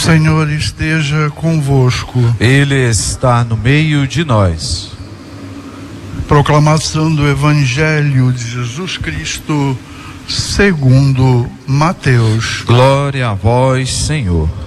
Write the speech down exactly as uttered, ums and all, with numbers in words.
Senhor esteja convosco. Ele está no meio de nós. Proclamação do Evangelho de Jesus Cristo segundo Mateus. Glória a vós, Senhor.